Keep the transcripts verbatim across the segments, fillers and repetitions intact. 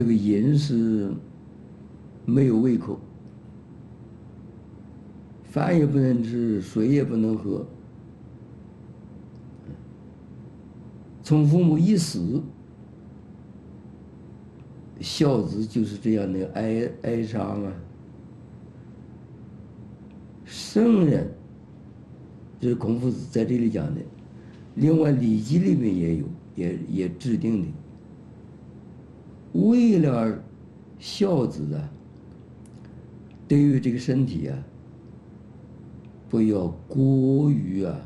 这个饮食没有胃口，饭也不能吃，水也不能喝。从父母一死，孝子就是这样的哀哀伤啊。圣人，这是孔夫子在这里讲的。另外，《礼记》里面也有，也也制定的，为了孝子啊，对于这个身体啊，不要过于啊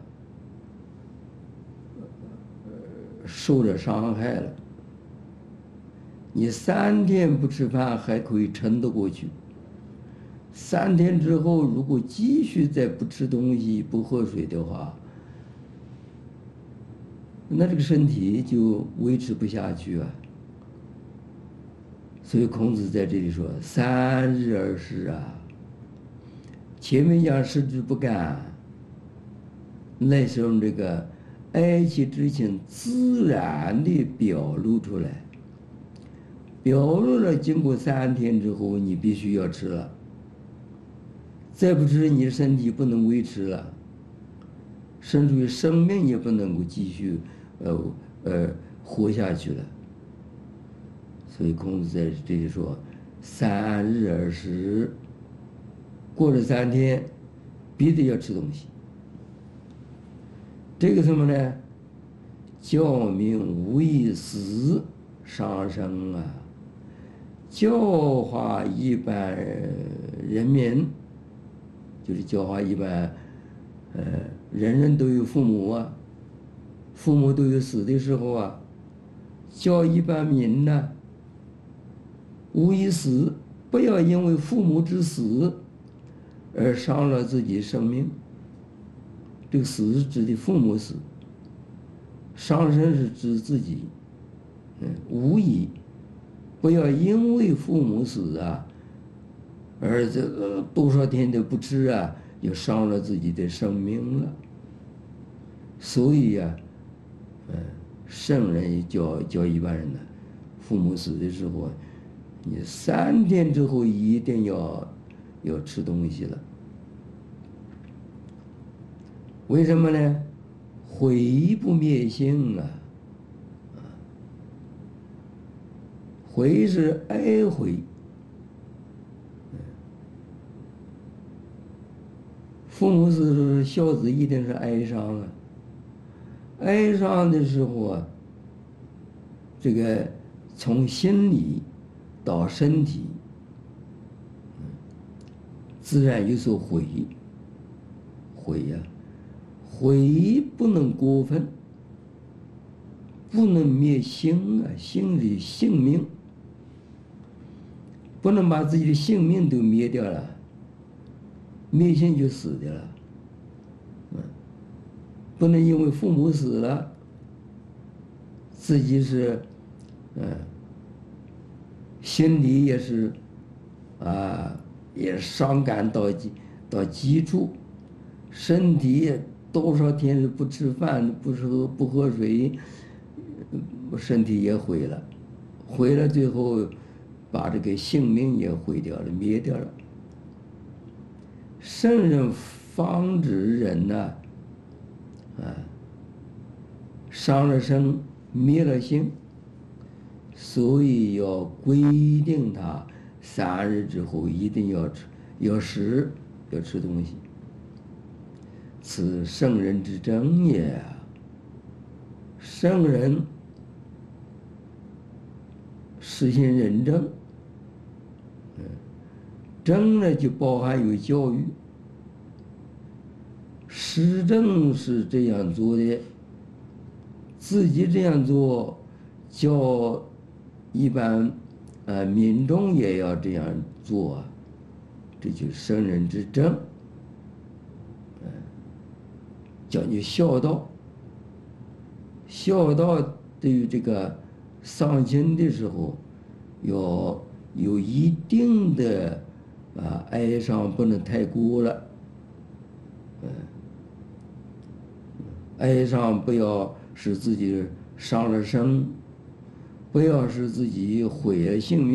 受了伤害了。你三天不吃饭还可以撑得过去，三天之后如果继续再不吃东西不喝水的话，那这个身体就维持不下去啊。所以孔子在这里说：“三日而食啊。”前面讲食之不甘，那时候这个哀戚之情自然的表露出来，表露了。经过三天之后，你必须要吃了，再不吃，你的身体不能维持了，甚至于生命也不能够继续，呃呃活下去了。所以孔子在这里说：“三日而食。”过了三天，必得要吃东西。这个什么呢？教民为死伤生啊！教化一般人民，就是教化一般，呃，人人都有父母啊，父母都有死的时候啊。教一般民呢，为死，不要因为父母之死而伤了自己生命。这个死是指的父母死，伤身是指自己。嗯，无疑不要因为父母死啊，而这个多少天都不吃啊，就伤了自己的生命了。所以呀、啊，嗯，圣人也教教一般人呢，父母死的时候，你三天之后一定要要吃东西了。为什么呢？悔不灭性啊！悔是哀悔，父母死的时候，孝子一定是哀伤啊。哀伤的时候啊，这个从心理到身体，自然有所悔，悔呀、啊。悔不能过分，不能灭性啊，性是性命，不能把自己的性命都灭掉了，灭性就死掉了。嗯，不能因为父母死了，自己是，嗯，心里也是，啊，也伤感到极到极处，身体也。多少天不吃饭、不喝不喝水，身体也毁了，毁了，最后把这个性命也毁掉了、灭掉了。圣人防止人呢、啊，啊，伤了身、灭了性，所以要规定他三日之后一定要吃，要食，要吃东西。此圣人之争也。圣人实行仁政，嗯，政呢就包含有教育，施政是这样做的，自己这样做，叫一般呃民众也要这样做，这就是圣人之政。讲究孝道，孝道对于这个丧亲的时候，要有一定的啊哀伤，不能太过了。嗯，哀伤不要使自己伤了身， 不要使自己毁了性命。